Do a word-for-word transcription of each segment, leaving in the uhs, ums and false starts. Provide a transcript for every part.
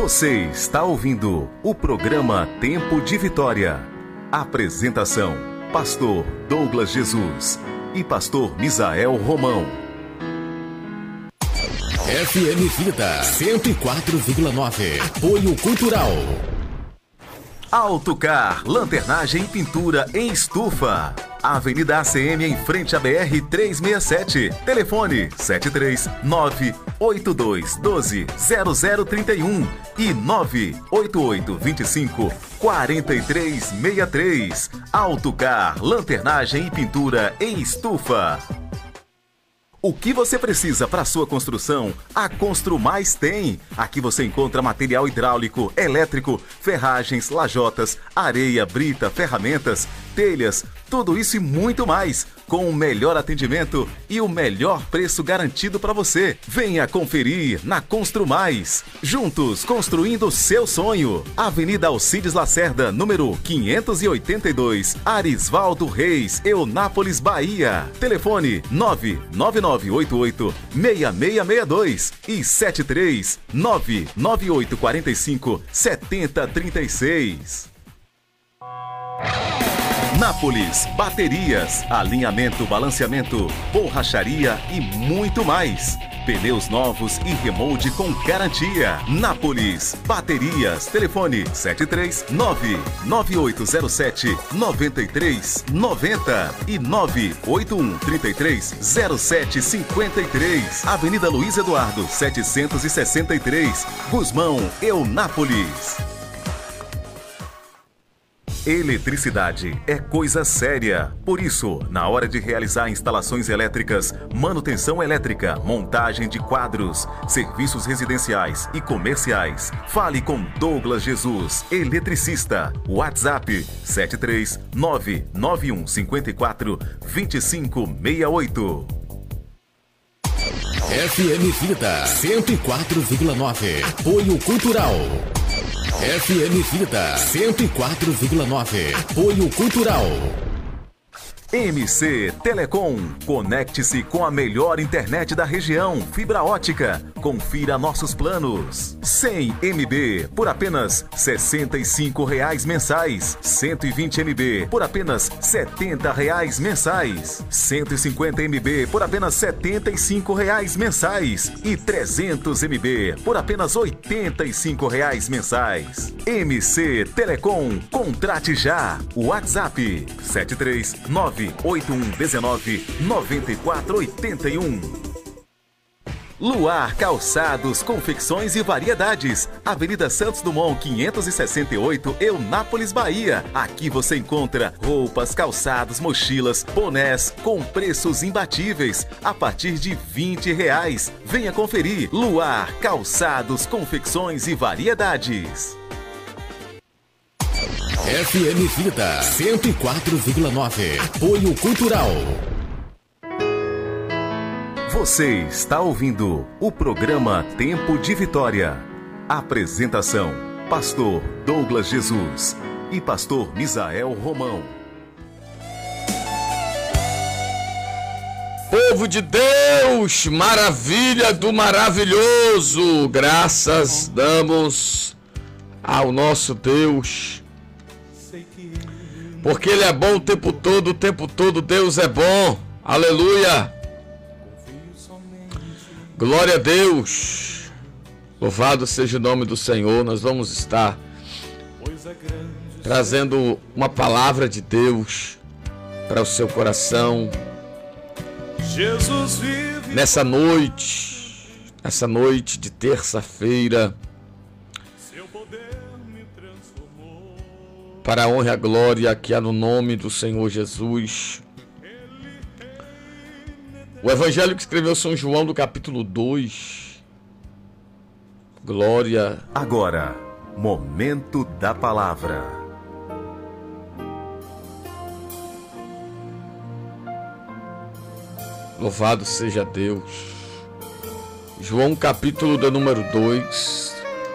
Você está ouvindo o programa Tempo de Vitória. Apresentação: Pastor Douglas Jesus e Pastor Misael Romão. F M Vida cento e quatro vírgula nove. Apoio Cultural. Autocar, lanternagem e pintura em estufa. Avenida A C M em frente à B R trezentos e sessenta e sete. Telefone sete três nove oito dois um dois zero zero três um e nove oito oito dois cinco quatro três seis três. Autocar, lanternagem e pintura em estufa. O que você precisa para sua construção, a Construmais tem. Aqui você encontra material hidráulico, elétrico, ferragens, lajotas, areia, brita, ferramentas, telhas, tudo isso e muito mais, com o melhor atendimento e o melhor preço garantido para você. Venha conferir na Construmais. Juntos, construindo o seu sonho. Avenida Alcides Lacerda, número quinhentos e oitenta e dois, Arisvaldo Reis, Eunápolis, Bahia. Telefone nove nove nove oito oito seis seis seis dois e sete três nove nove oito quatro cinco sete zero três seis. Nápoles Baterias, alinhamento, balanceamento, borracharia e muito mais. Pneus novos e remold com garantia. Nápoles Baterias, telefone sete três nove nove oito zero sete nove três nove zero e nove oito um três três zero sete cinco três. Avenida Luiz Eduardo setecentos e sessenta e três, Gusmão, Eunápolis. Eletricidade é coisa séria. Por isso, na hora de realizar instalações elétricas, manutenção elétrica, montagem de quadros, serviços residenciais e comerciais, fale com Douglas Jesus, eletricista. WhatsApp sete três nove nove um cinco quatro dois cinco seis oito. F M Vida cento e quatro vírgula nove. Apoio Cultural. F M Vida cento e quatro vírgula nove. Apoio Cultural. M C Telecom. Conecte-se com a melhor internet da região, fibra ótica. Confira nossos planos. cem megabytes por apenas sessenta e cinco reais mensais. cento e vinte megabytes por apenas setenta reais mensais. cento e cinquenta megabytes por apenas setenta e cinco reais mensais. E trezentos megabytes por apenas oitenta e cinco reais mensais. M C Telecom. Contrate já. WhatsApp sete três nove oito um um nove nove quatro oito um. Luar Calçados, Confecções e Variedades. Avenida Santos Dumont, quinhentos e sessenta e oito, Eunápolis, Bahia. Aqui você encontra roupas, calçados, mochilas, bonés com preços imbatíveis a partir de vinte reais. Venha conferir. Luar Calçados, Confecções e Variedades. F M Vida cento e quatro vírgula nove. Apoio Cultural. Você está ouvindo o programa Tempo de Vitória. Apresentação: Pastor Douglas Jesus e Pastor Misael Romão. Povo de Deus, maravilha do maravilhoso, graças damos ao nosso Deus, porque Ele é bom o tempo todo, o tempo todo Deus é bom, aleluia, glória a Deus, louvado seja o nome do Senhor. Nós vamos estar trazendo uma palavra de Deus para o seu coração nessa noite, essa noite de terça-feira, para a honra e a glória que há no nome do Senhor Jesus. O evangelho que escreveu São João, do capítulo dois. Glória. Agora, momento da palavra. Louvado seja Deus. João, capítulo do número dois.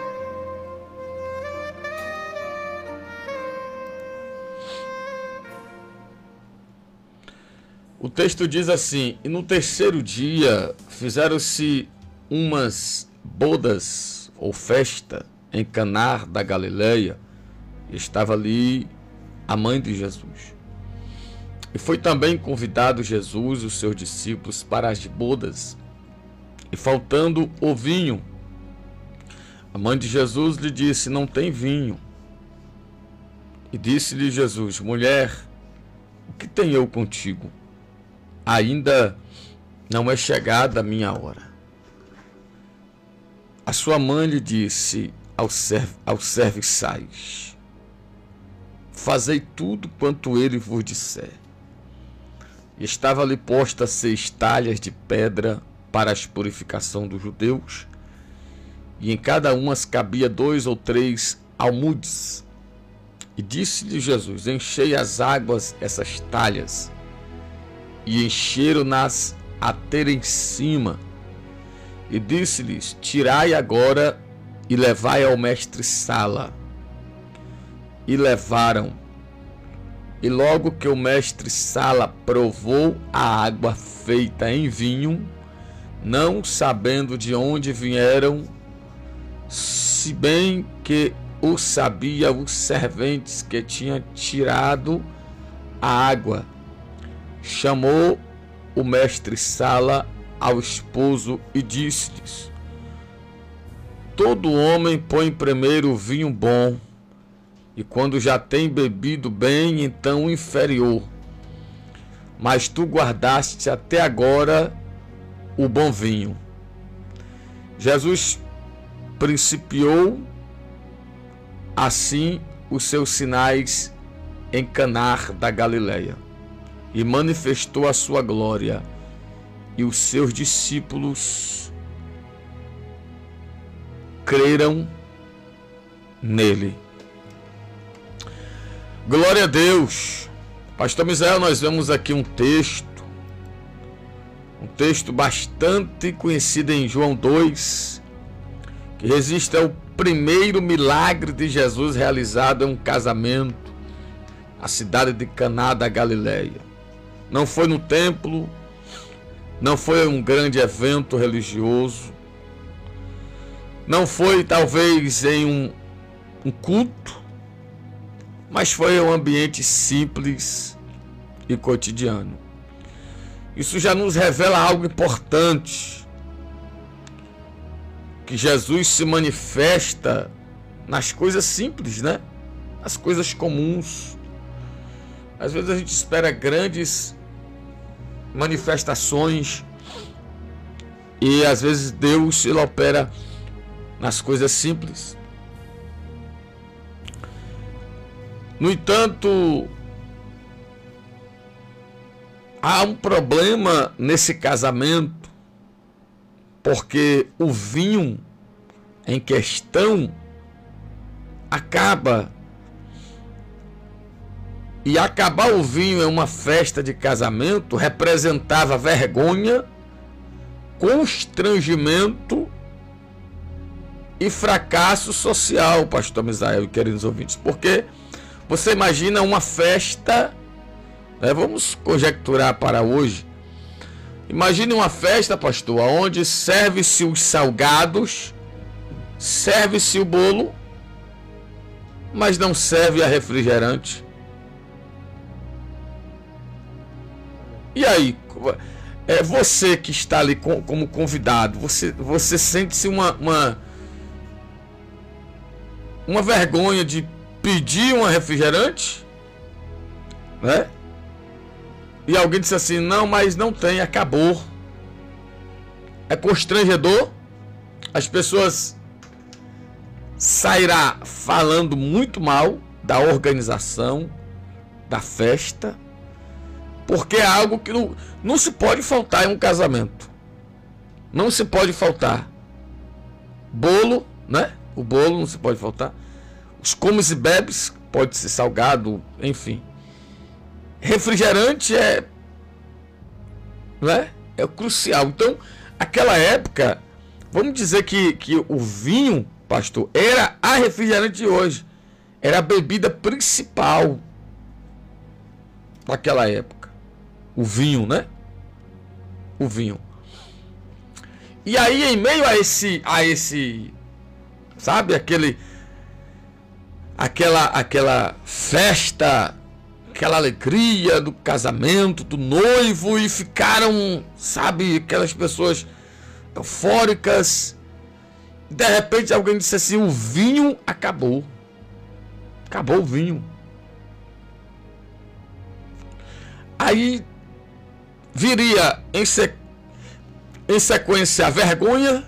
O texto diz assim: e no terceiro dia fizeram-se umas bodas ou festa em Caná da Galileia, estava ali a mãe de Jesus. E foi também convidado Jesus e os seus discípulos para as bodas. E faltando o vinho, a mãe de Jesus lhe disse: não tem vinho. E disse-lhe Jesus: mulher, o que tenho eu contigo? Ainda não é chegada a minha hora. A sua mãe lhe disse aos serv- aos serviçais: fazei tudo quanto ele vos disser. E estava ali posta seis talhas de pedra para a purificação dos judeus, e em cada uma cabia dois ou três almudes. E disse-lhe Jesus: enchei as águas essas talhas. E encheram-nas a ter em cima. E disse-lhes: tirai agora e levai ao mestre-sala. E levaram. E logo que o mestre-sala provou a água feita em vinho, não sabendo de onde vieram, se bem que o sabia os serventes que tinham tirado a água, chamou o mestre-sala ao esposo e disse-lhes: todo homem põe primeiro o vinho bom, e quando já tem bebido bem, então o inferior. Mas tu guardaste até agora o bom vinho. Jesus principiou assim os seus sinais em Caná da Galileia e manifestou a sua glória, e os seus discípulos creram nele. Glória a Deus. Pastor Misael, nós vemos aqui um texto, um texto bastante conhecido em João dois, que registra o primeiro milagre de Jesus realizado em um casamento, na cidade de Caná da Galileia. Não foi no templo, não foi um grande evento religioso, não foi talvez em um, um culto, mas foi um ambiente simples e cotidiano. Isso já nos revela algo importante, que Jesus se manifesta nas coisas simples, né? As coisas comuns. Às vezes a gente espera grandes manifestações e às vezes Deus ele opera nas coisas simples. No entanto, há um problema nesse casamento, porque o vinho em questão acaba. E acabar o vinho em uma festa de casamento representava vergonha, constrangimento e fracasso social, pastor Misael e queridos ouvintes. Porque você imagina uma festa, né, vamos conjecturar para hoje. Imagine uma festa, pastor, onde serve-se os salgados, serve-se o bolo, mas não serve a refrigerante. E aí, é você que está ali como convidado, você, você sente-se uma, uma, uma vergonha de pedir uma refrigerante, né? E alguém disse assim: não, mas não tem, acabou. É constrangedor. As pessoas sairá falando muito mal da organização da festa, porque é algo que não, não se pode faltar em um casamento. Não se pode faltar. Bolo, né? O bolo não se pode faltar. Os comes e bebes, pode ser salgado, enfim. Refrigerante é, né? É crucial. Então, aquela época, vamos dizer que, que o vinho, pastor, era a refrigerante de hoje. Era a bebida principal naquela época. O vinho, né? O vinho. E aí, em meio a esse, a esse, sabe, aquele, aquela, aquela festa, aquela alegria do casamento, do noivo, e ficaram, sabe, aquelas pessoas eufóricas. De repente alguém disse assim: o vinho acabou. Acabou o vinho. Aí viria em, se... em sequência a vergonha,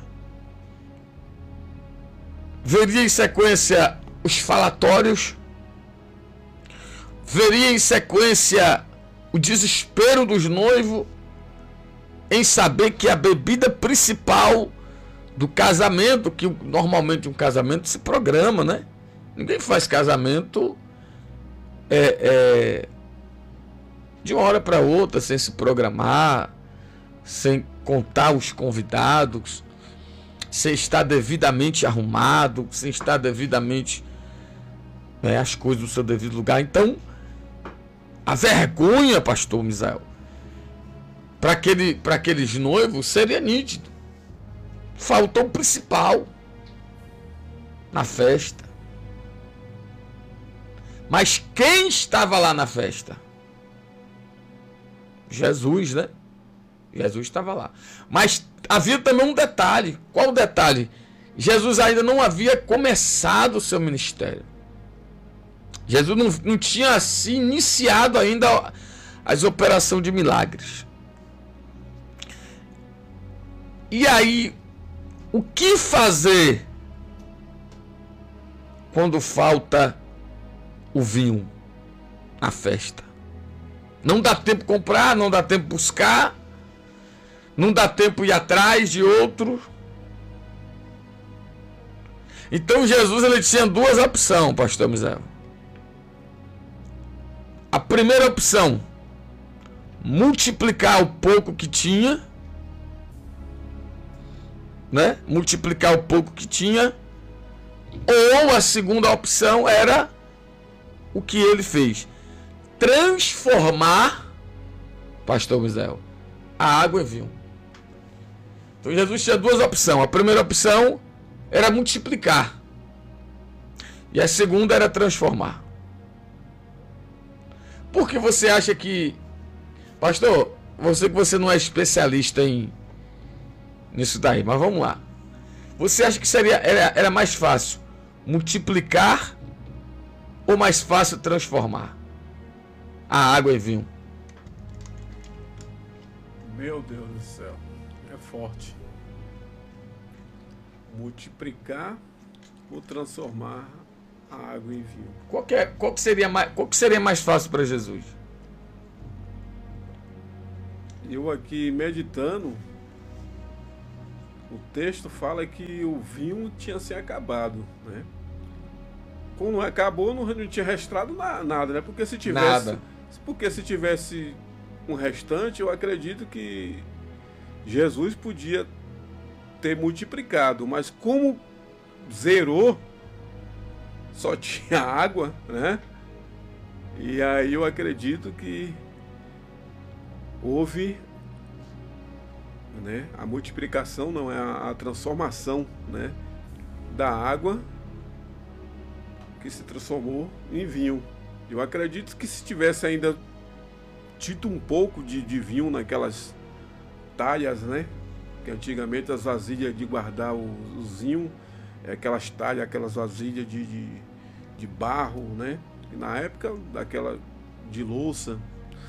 viria em sequência os falatórios, veria em sequência o desespero dos noivos em saber que a bebida principal do casamento, que normalmente um casamento se programa, né? Ninguém faz casamento é, é, de uma hora para outra, sem se programar, sem contar os convidados, sem estar devidamente arrumado, sem estar devidamente, né, as coisas no seu devido lugar. Então, a vergonha, pastor Misael, para aquele, para aqueles noivos seria nítido. Faltou o principal na festa. Mas quem estava lá na festa? Jesus, né? Jesus estava lá. Mas havia também um detalhe. Qual o detalhe? Jesus ainda não havia começado o seu ministério. Jesus não, não tinha se iniciado ainda as operações de milagres. E aí, o que fazer quando falta o vinho na festa? Não dá tempo comprar, não dá tempo buscar, não dá tempo ir atrás de outro. Então Jesus, ele tinha duas opções, pastor Misael. A primeira opção, multiplicar o pouco que tinha, né? Multiplicar o pouco que tinha. Ou a segunda opção era o que ele fez: transformar, pastor Misael, a água em vinho. Então Jesus tinha duas opções. A primeira opção era multiplicar, e a segunda era transformar. Por que você acha que, pastor, você que você não é especialista em nisso daí, mas vamos lá. Você acha que seria era, era mais fácil multiplicar ou mais fácil transformar a água em vinho? Meu Deus do céu, é forte. Multiplicar ou transformar a água em vinho? Qual que, é, qual que seria mais, qual que seria mais fácil para Jesus? Eu aqui meditando, o texto fala que o vinho tinha se acabado, né? Quando acabou, não, não tinha restado na, nada, né? Porque se tivesse, nada. Porque se tivesse um restante, eu acredito que Jesus podia ter multiplicado, mas como zerou, só tinha água, né? E aí eu acredito que houve, né, a multiplicação, não é a, a transformação, né, da água que se transformou em vinho. Eu acredito que se tivesse ainda tido um pouco de, de vinho naquelas talhas, né, que antigamente as vasilhas de guardar o, os vinhos, aquelas talhas, aquelas vasilhas de, de, de barro, né, e na época daquela de louça,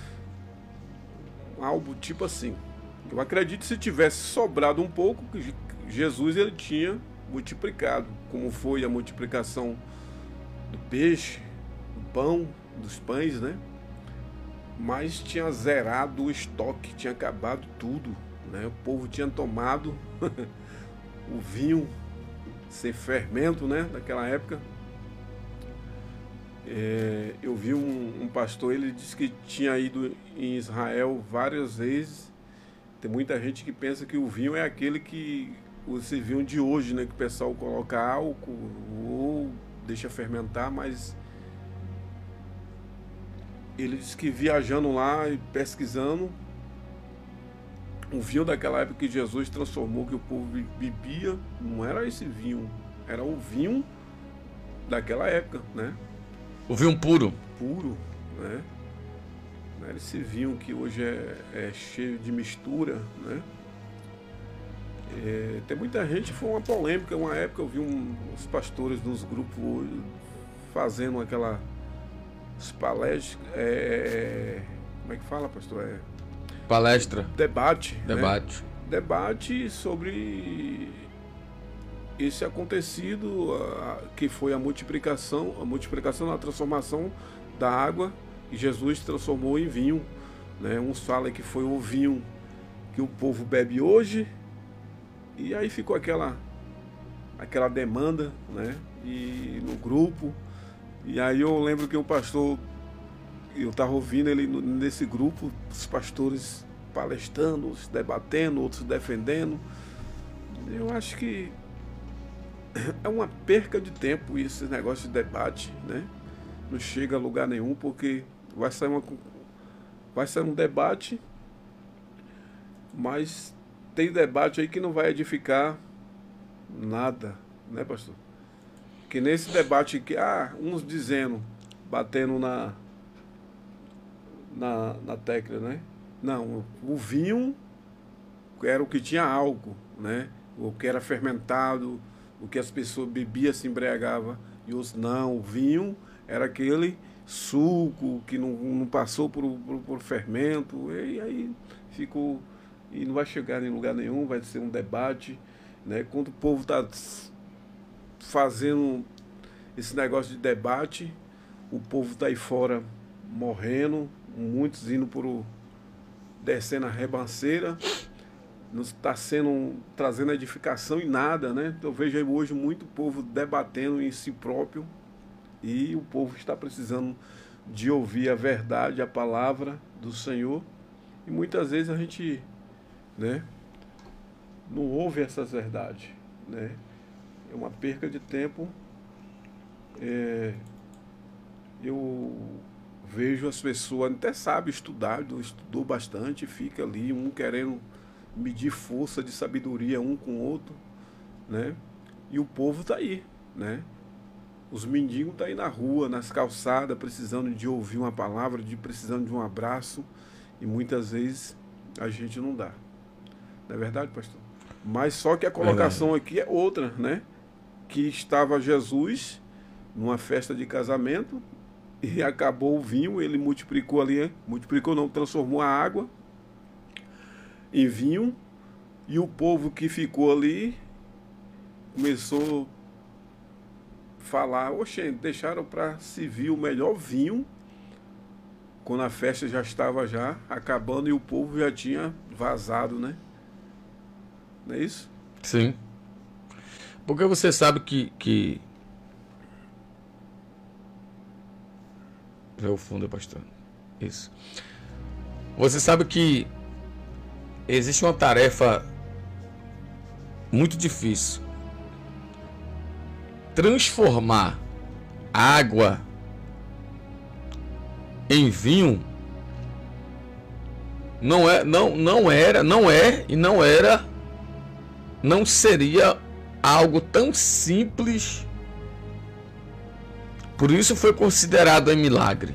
algo tipo assim. Eu acredito que se tivesse sobrado um pouco, Jesus ele tinha multiplicado, como foi a multiplicação do peixe, do pão, dos pães, né? Mas tinha zerado o estoque, tinha acabado tudo, né? O povo tinha tomado o vinho sem fermento, né? Naquela época. É, eu vi um, um pastor, ele disse que tinha ido em Israel várias vezes. Tem muita gente que pensa que o vinho é aquele que esse vinho de hoje, né, que o pessoal coloca álcool ou deixa fermentar, mas ele disse que viajando lá e pesquisando, o vinho daquela época que Jesus transformou, que o povo bebia, não era esse vinho, era o vinho daquela época, né? O vinho puro. Puro, né? Esse vinho que hoje é, é cheio de mistura, né? É, tem muita gente, foi uma polêmica, uma época eu vi um, os pastores nos grupos fazendo aquela palestras, é, como é que fala, pastor? É, Palestra. Debate. Debate. Né? Debate sobre esse acontecido, a, que foi a multiplicação, a multiplicação, a transformação da água que Jesus transformou em vinho, né? Uns falam que foi o vinho que o povo bebe hoje, e aí ficou aquela aquela demanda, né? E no grupo, e aí eu lembro que o pastor, eu estava ouvindo ele nesse grupo, os pastores palestrando, se debatendo, outros defendendo. Eu acho que é uma perca de tempo esse negócio de debate, né? Não chega a lugar nenhum, porque vai sair, uma, vai sair um debate, mas tem debate aí que não vai edificar nada, né, pastor? Que nesse debate que, ah, uns dizendo, batendo na, na, na tecla, né? Não, o vinho era o que tinha álcool, né? O que era fermentado, o que as pessoas bebiam, se embriagavam. E os não, o vinho era aquele suco que não, não passou por, por, por fermento, e aí ficou, e não vai chegar em lugar nenhum, vai ser um debate, né? Quando o povo está fazendo esse negócio de debate, o povo está aí fora morrendo, muitos indo por descendo a rebanceira, não está sendo trazendo edificação em nada, né? Eu vejo aí hoje muito povo debatendo em si próprio, e o povo está precisando de ouvir a verdade, a palavra do Senhor, e muitas vezes a gente, né, não ouve essas verdades, né? É uma perca de tempo. É, eu vejo as pessoas, até sabe estudar, estudou bastante, fica ali, um querendo medir força de sabedoria um com o outro, né? E o povo está aí, né? Os mendigos estão aí na rua, nas calçadas, precisando de ouvir uma palavra, de precisando de um abraço, e muitas vezes a gente não dá. Não é verdade, pastor? Mas só que a colocação aqui é outra, né? Que estava Jesus numa festa de casamento e acabou o vinho, ele multiplicou ali, multiplicou não, transformou a água em vinho, e o povo que ficou ali começou a falar, oxe, deixaram para servir o melhor vinho quando a festa já estava já acabando e o povo já tinha vazado, né? Não é isso? Sim. Porque você sabe que... que... Vê o fundo, pastor. Isso. Você sabe que existe uma tarefa muito difícil. Transformar água em vinho não é, não, não era, não é e não era, não seria algo tão simples. Por isso foi considerado um milagre.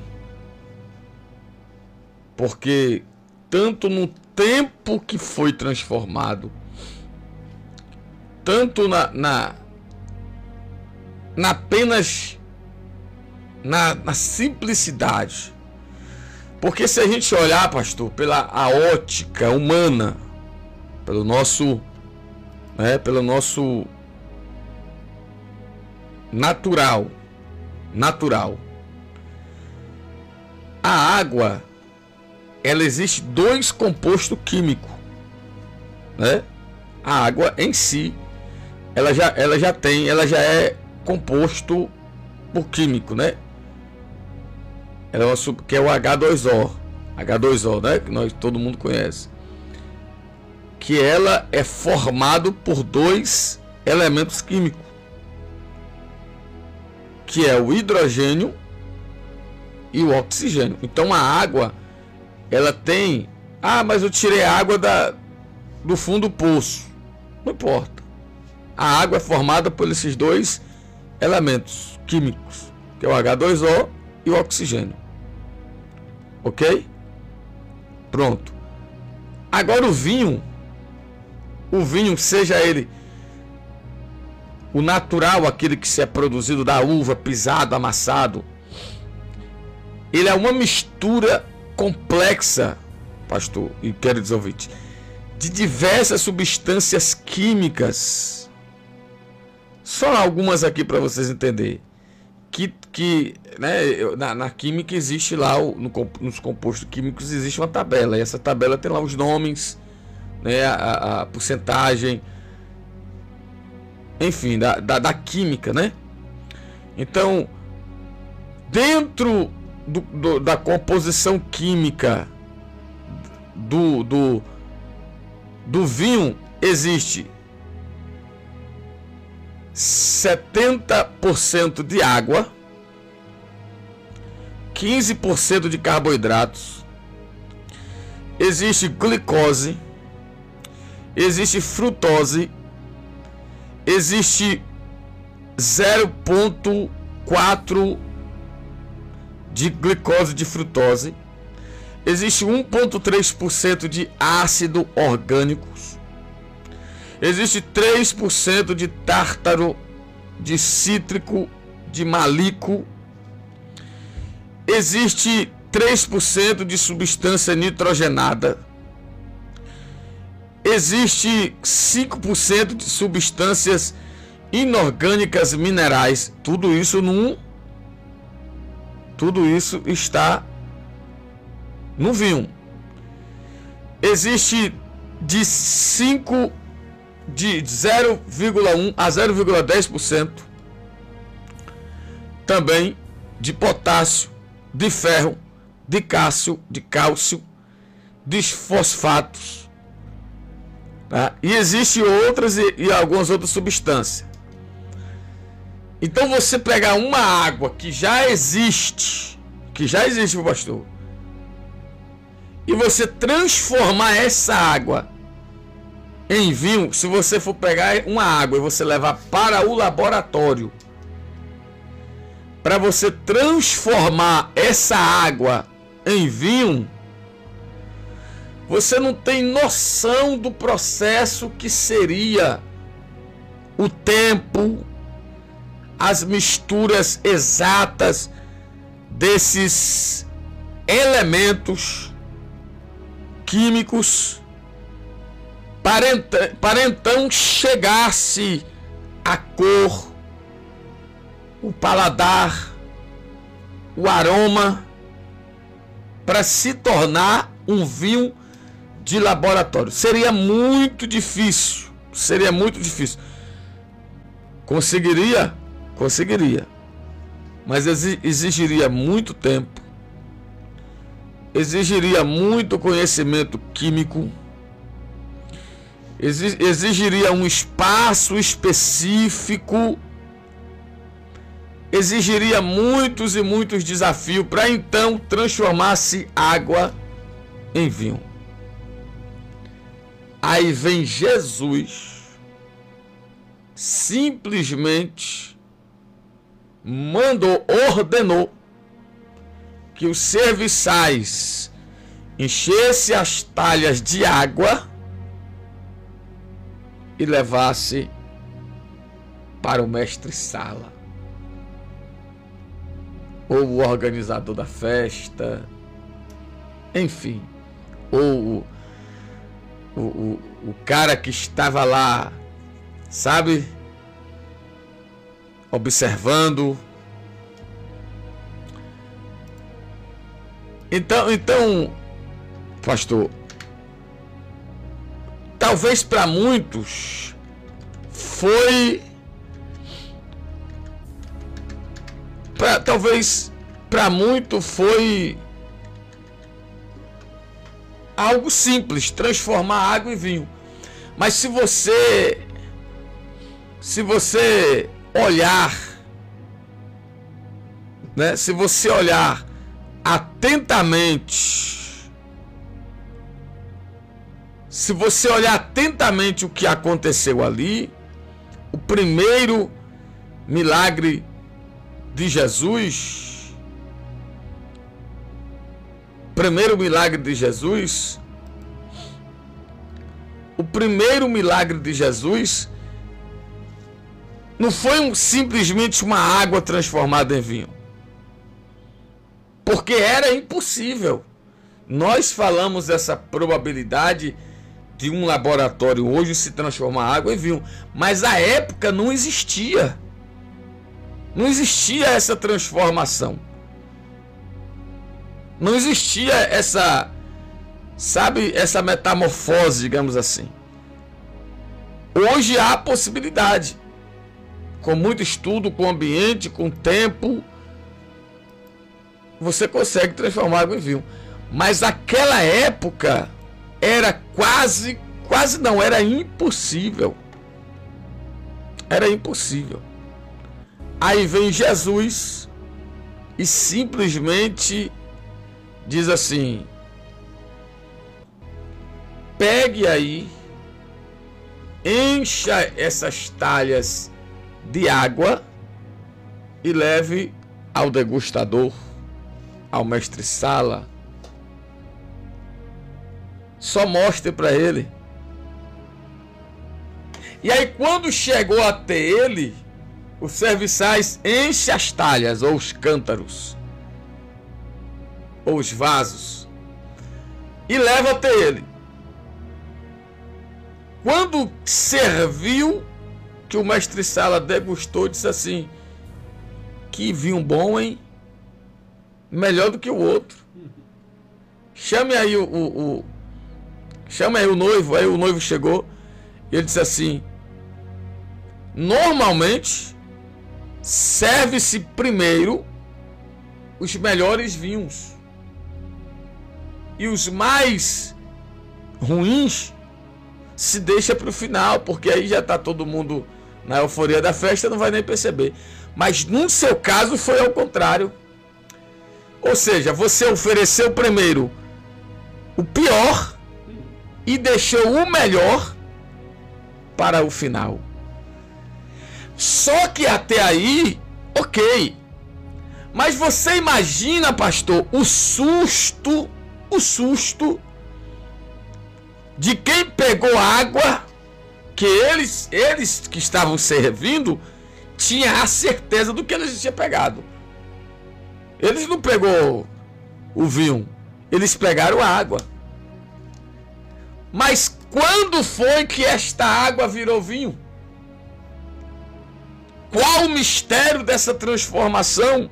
Porque tanto no tempo que foi transformado, tanto na, na, na apenas na, na simplicidade. Porque se a gente olhar, pastor, pela a ótica humana, pelo nosso, né, pelo nosso natural, natural, a água, ela existe dois compostos químicos, né? A água em si, ela já, ela já tem, ela já é composto por químico, né? Ela é uma, que é o H dois O, H dois O, né? Que nós todo mundo conhece. Que ela é formado por dois elementos químicos, que é o hidrogênio e o oxigênio. Então a água, ela tem, ah, mas eu tirei a água da, do fundo do poço. Não importa. A água é formada por esses dois elementos químicos, que é o H dois O e o oxigênio. Ok? Pronto. Agora o vinho, o vinho, seja ele o natural, aquele que se é produzido da uva, pisado, amassado, ele é uma mistura complexa, pastor e queridos ouvintes, de diversas substâncias químicas. Só algumas aqui para vocês entenderem. Que, que né, na, na química existe lá, no, nos compostos químicos existe uma tabela. E essa tabela tem lá os nomes, né, a, a porcentagem, enfim, da, da, da química, né? Então, dentro do, do, da composição química do, do, do vinho, existe setenta por cento de água, quinze por cento de carboidratos, existe glicose, existe frutose, existe zero vírgula quatro de glicose de frutose, existe um vírgula três por cento de ácido orgânicos, existe três por cento de tártaro, de cítrico, de malico, existe três por cento de substância nitrogenada, existe cinco por cento de substâncias inorgânicas minerais. Tudo isso num tudo isso está no vinho. Existe de cinco de zero vírgula um a zero vírgula dez por cento também de potássio, de ferro, de cálcio, de cálcio, de fosfatos, tá? E existem outras e, e algumas outras substâncias. Então você pegar uma água que já existe, que já existe, pastor, e você transformar essa água em vinho, se você for pegar uma água e você levar para o laboratório, para você transformar essa água em vinho, você não tem noção do processo que seria, o tempo, as misturas exatas desses elementos químicos para, ent para então chegar-se a cor, o paladar, o aroma, para se tornar um vinho de laboratório. Seria muito difícil, seria muito difícil. Conseguiria? Conseguiria. Mas exigiria muito tempo, exigiria muito conhecimento químico, exigiria um espaço específico, exigiria muitos e muitos desafios para então transformar-se água em vinho. Aí vem Jesus, simplesmente mandou, ordenou que os serviçais enchessem as talhas de água e levasse para o mestre-sala, ou o organizador da festa, enfim, ou o, o, o cara que estava lá, sabe, observando. Então, então, pastor, talvez para muitos foi, pra, talvez para muito foi algo simples, transformar água em vinho. Mas se você, se você olhar, né, se você olhar atentamente, se você olhar atentamente o que aconteceu ali, o primeiro milagre de Jesus, primeiro milagre de Jesus, o primeiro milagre de Jesus não foi um, simplesmente uma água transformada em vinho, porque era impossível. Nós falamos dessa probabilidade de um laboratório hoje se transformar água em vinho, mas à época não existia. Não existia essa transformação. Não existia essa, sabe, essa metamorfose, digamos assim. Hoje há possibilidade. Com muito estudo, com ambiente, com tempo, você consegue transformar água em vinho. Mas aquela época era quase, quase não, era impossível. Era impossível. Aí vem Jesus e simplesmente diz assim: pegue aí, encha essas talhas de água e leve ao degustador, ao mestre-sala. Só mostre para ele. E aí quando chegou até ele, os serviçais enche as talhas, ou os cântaros, ou os vasos, e leva até ele. Quando serviu, que o mestre-sala degustou, disse assim: que vinho bom, hein? Melhor do que o outro. Chame aí o, o, o chame aí o noivo. Aí o noivo chegou e ele disse assim: normalmente serve-se primeiro os melhores vinhos, e os mais ruins se deixa para o final, porque aí já está todo mundo na euforia da festa, não vai nem perceber. Mas no seu caso foi ao contrário. Ou seja, você ofereceu primeiro o pior e deixou o melhor para o final. Só que até aí, ok. Mas você imagina, pastor, o susto, o susto de quem pegou água, que eles, eles que estavam servindo, tinha a certeza do que eles tinham pegado. Eles não pegou o vinho, eles pegaram a água. Mas quando foi que esta água virou vinho? Qual o mistério dessa transformação?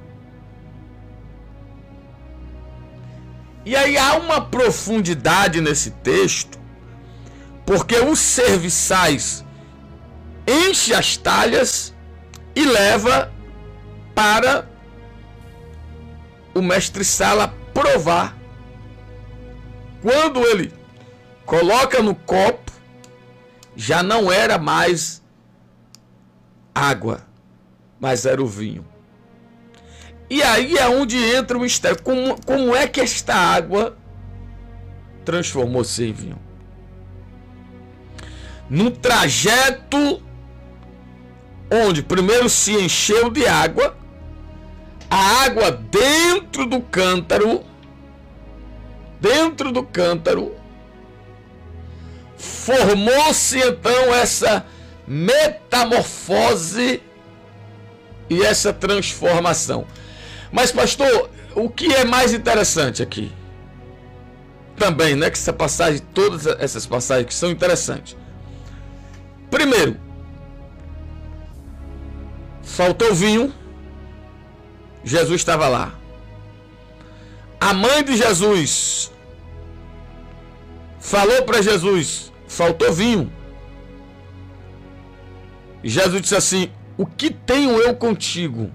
E aí há uma profundidade nesse texto, porque os serviçais enche as talhas e leva para o mestre-sala provar. Quando ele coloca no copo, já não era mais água, mas era o vinho. E aí é onde entra o mistério. Como, como é que esta água transformou-se em vinho? Num trajeto onde primeiro se encheu de água, a água dentro do cântaro, dentro do cântaro, formou-se então essa metamorfose e essa transformação. Mas, pastor, o que é mais interessante aqui? Também, né, que essa passagem, todas essas passagens que são interessantes. Primeiro, faltou vinho, Jesus estava lá. A mãe de Jesus falou para Jesus: faltou vinho. Jesus disse assim: o que tenho eu contigo?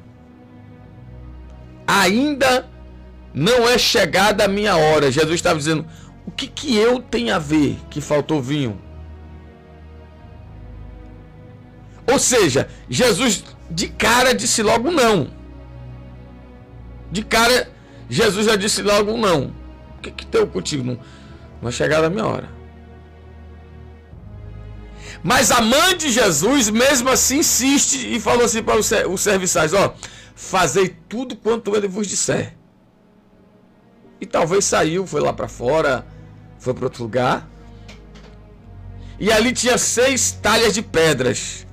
Ainda não é chegada a minha hora. Jesus estava dizendo: o que, que eu tenho a ver que faltou vinho? Ou seja, Jesus de cara disse logo não. De cara, Jesus já disse logo não. O que, que tenho contigo? Não, não é chegada a minha hora. Mas a mãe de Jesus, mesmo assim, insiste e falou assim para os serviçais: ó, fazei tudo quanto ele vos disser. E talvez saiu, foi lá para fora, foi para outro lugar. E ali tinha seis talhas de pedras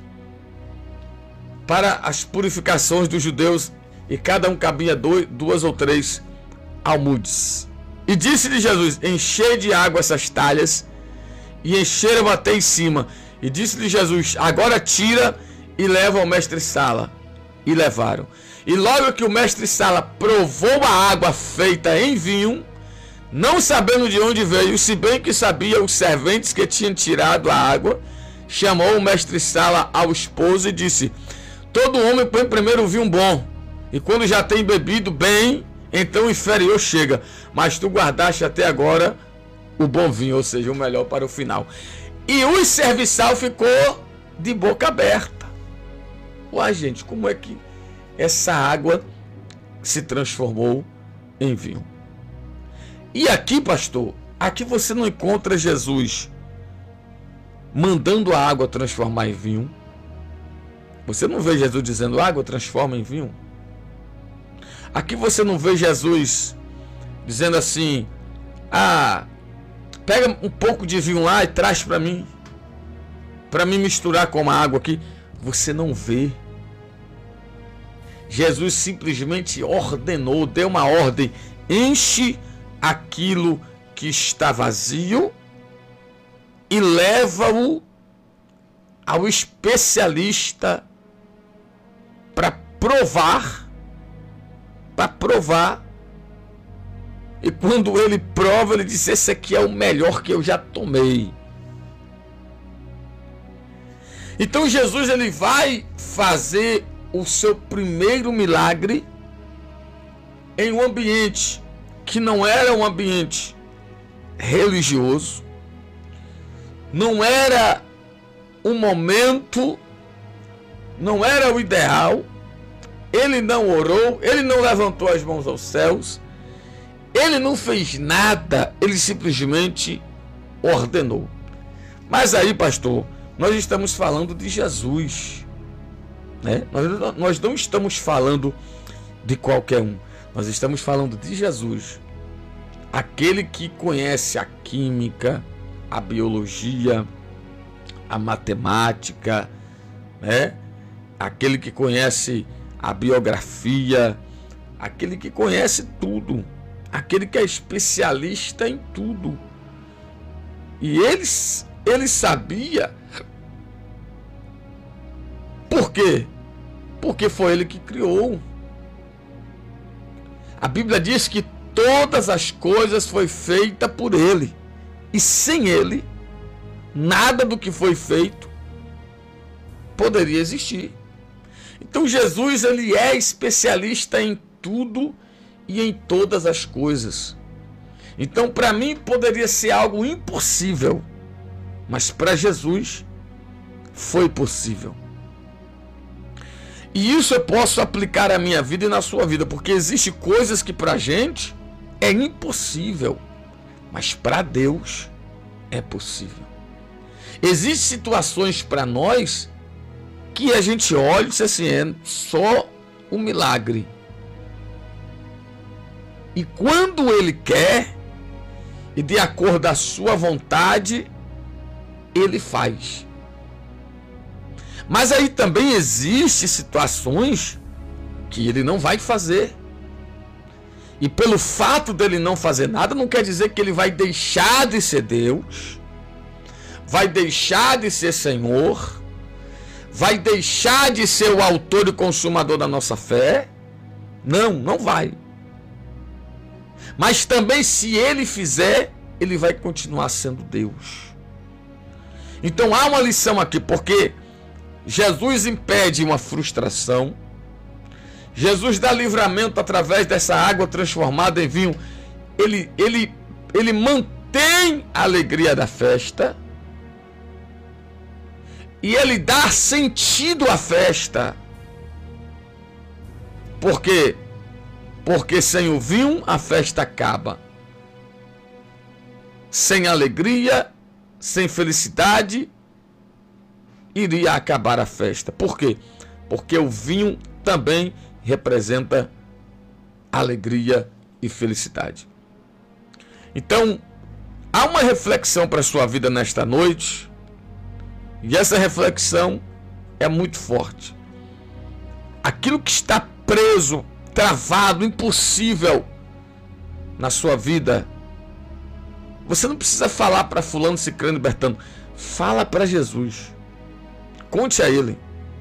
para as purificações dos judeus, e cada um cabia dois, duas ou três almudes. E disse-lhe Jesus: enchei de água essas talhas. E encheram até em cima. E disse-lhe Jesus: agora tira e leva ao mestre-sala. E levaram. E logo que o mestre-sala provou a água feita em vinho, não sabendo de onde veio, se bem que sabia os serventes que tinham tirado a água, chamou o mestre-sala ao esposo e disse: todo homem põe primeiro o vinho bom, e quando já tem bebido bem, então o inferior chega. Mas tu guardaste até agora o bom vinho, ou seja, o melhor para o final. E o serviçal ficou de boca aberta. Uai, gente, como é que essa água se transformou em vinho? E aqui, pastor, aqui você não encontra Jesus mandando a água transformar em vinho. Você não vê Jesus dizendo: água transforma em vinho. Aqui você não vê Jesus dizendo assim: ah, pega um pouco de vinho lá e traz para mim, para mim misturar com a água aqui. Você não vê. Jesus simplesmente ordenou, deu uma ordem: enche aquilo que está vazio e leva-o ao especialista para provar, para provar. E quando ele prova, ele diz: esse aqui é o melhor que eu já tomei. Então Jesus, ele vai fazer o seu primeiro milagre em um ambiente que não era um ambiente religioso, não era um momento, não era o ideal. Ele não orou, ele não levantou as mãos aos céus, ele não fez nada, ele simplesmente ordenou. Mas aí, pastor, nós estamos falando de Jesus, né? Nós, nós não estamos falando de qualquer um, nós estamos falando de Jesus, aquele que conhece a química, a biologia, a matemática, né? Aquele que conhece a biografia, aquele que conhece tudo, aquele que é especialista em tudo. E ele, ele sabia. Por quê? Porque foi ele que criou. A Bíblia diz que todas as coisas foi feita por ele, e sem ele nada do que foi feito poderia existir. Então Jesus, ele é especialista em tudo e em todas as coisas. Então, para mim poderia ser algo impossível, mas para Jesus foi possível. E isso eu posso aplicar à minha vida e na sua vida, porque existem coisas que para a gente é impossível, mas para Deus é possível. Existem situações para nós que a gente olha e diz assim: é só um milagre. E quando ele quer, e de acordo com a sua vontade, ele faz. Mas aí também existem situações que ele não vai fazer. E pelo fato dele não fazer nada, não quer dizer que ele vai deixar de ser Deus, vai deixar de ser Senhor, vai deixar de ser o autor e consumador da nossa fé. Não, não vai. Mas também, se ele fizer, ele vai continuar sendo Deus. Então há uma lição aqui, porque Jesus impede uma frustração, Jesus dá livramento através dessa água transformada em vinho. Ele, ele, ele mantém a alegria da festa, e ele dá sentido à festa. Por quê? Porque sem o vinho a festa acaba. Sem alegria, sem felicidade, iria acabar a festa. Por quê? Porque o vinho também representa alegria e felicidade. Então, há uma reflexão para a sua vida nesta noite, e essa reflexão é muito forte. Aquilo que está preso, travado, impossível na sua vida, você não precisa falar para fulano, ciclano e bertano. Fala para Jesus. Conte a ele.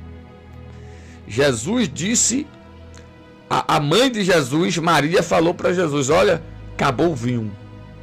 Jesus disse, a, a mãe de Jesus, Maria, falou para Jesus: olha, acabou o vinho.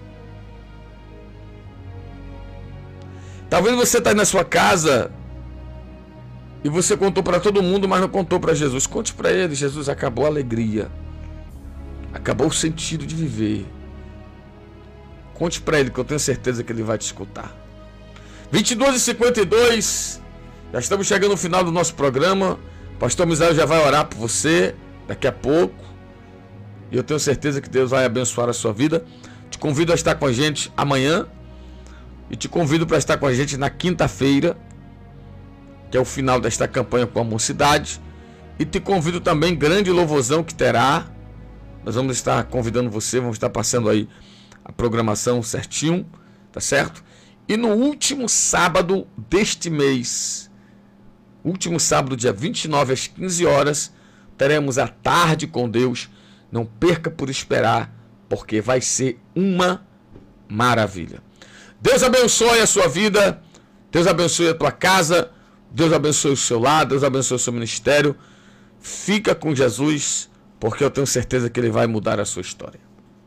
Talvez você está aí na sua casa e você contou para todo mundo, mas não contou para Jesus. Conte para ele: Jesus, acabou a alegria, acabou o sentido de viver. Conte para ele, que eu tenho certeza que ele vai te escutar. vinte e duas e cinquenta e dois, já estamos chegando no final do nosso programa. Pastor Misael já vai orar por você daqui a pouco, e eu tenho certeza que Deus vai abençoar a sua vida. Te convido a estar com a gente amanhã, e te convido para estar com a gente na quinta-feira, que é o final desta campanha com a mocidade. E te convido também, grande louvorzão que terá. Nós vamos estar convidando você, vamos estar passando aí a programação certinho, tá certo? E no último sábado deste mês, último sábado, dia vinte e nove, às quinze horas, teremos a Tarde com Deus. Não perca por esperar, porque vai ser uma maravilha. Deus abençoe a sua vida, Deus abençoe a tua casa, Deus abençoe o seu lar, Deus abençoe o seu ministério. Fica com Jesus, porque eu tenho certeza que Ele vai mudar a sua história.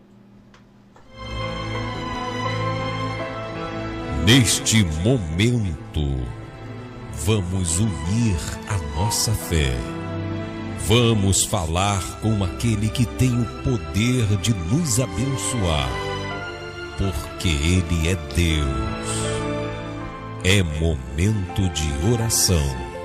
Neste momento, vamos unir a nossa fé. Vamos falar com aquele que tem o poder de nos abençoar, porque Ele é Deus. É momento de oração.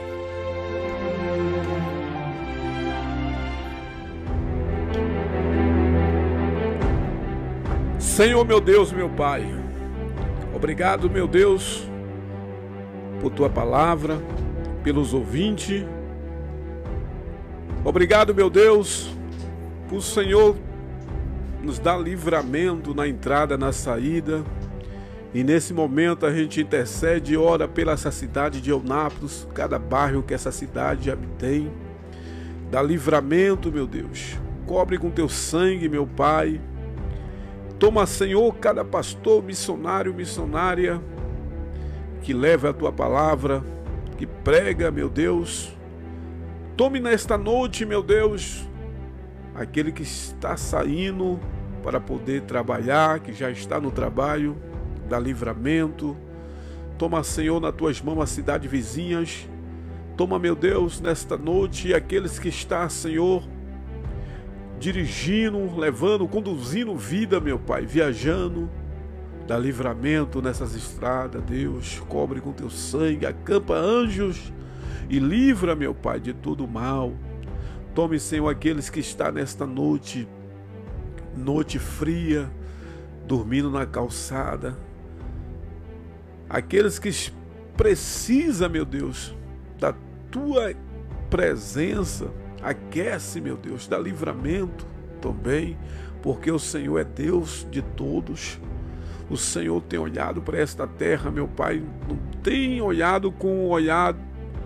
Senhor, meu Deus, meu Pai, obrigado, meu Deus, por Tua palavra, pelos ouvintes. Obrigado, meu Deus, por o Senhor nos dar livramento na entrada, na saída. E nesse momento a gente intercede e ora pela essa cidade de Eunápolis, cada bairro que essa cidade tem. Dá livramento, meu Deus. Cobre com Teu sangue, meu Pai. Toma, Senhor, cada pastor, missionário, missionária que leva a Tua palavra, que prega, meu Deus. Tome nesta noite, meu Deus, aquele que está saindo para poder trabalhar, que já está no trabalho, dá livramento. Toma, Senhor, nas Tuas mãos as cidades vizinhas. Toma, meu Deus, nesta noite aqueles que estão, Senhor, dirigindo, levando, conduzindo vida, meu Pai, viajando. Dá livramento nessas estradas, Deus. Cobre com Teu sangue, acampa anjos e livra, meu Pai, de todo mal. Tome, Senhor, aqueles que estão nesta noite, noite fria, dormindo na calçada. Aqueles que precisam, meu Deus, da Tua presença. Aquece, meu Deus, dá livramento também, porque o Senhor é Deus de todos. O Senhor tem olhado para esta terra, meu Pai, não tem olhado com um olhar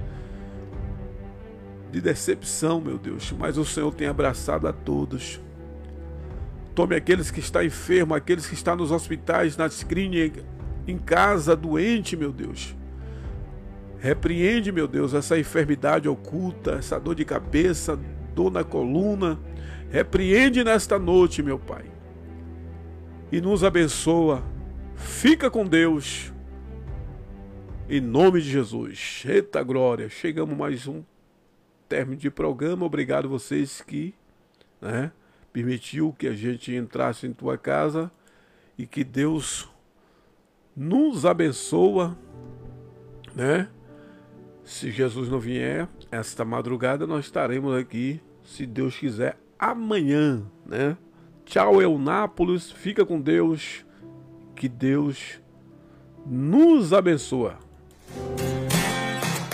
de decepção, meu Deus, mas o Senhor tem abraçado a todos. Tome aqueles que estão enfermos, aqueles que estão nos hospitais, nas clínicas, em casa, doente, meu Deus. Repreende, meu Deus, essa enfermidade oculta, essa dor de cabeça, dor na coluna. Repreende nesta noite, meu Pai. E nos abençoa. Fica com Deus. Em nome de Jesus. Eita glória. Chegamos mais um término de programa. Obrigado a vocês que, né, permitiu que a gente entrasse em tua casa. E que Deus nos abençoa, né? Se Jesus não vier, esta madrugada nós estaremos aqui, se Deus quiser, amanhã, né? Tchau, Eunápolis, fica com Deus, que Deus nos abençoa.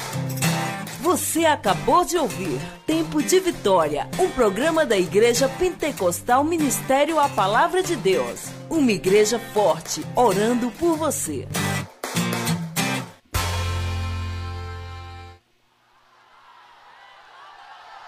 Você acabou de ouvir Tempo de Vitória, um programa da Igreja Pentecostal Ministério A Palavra de Deus. Uma igreja forte, orando por você.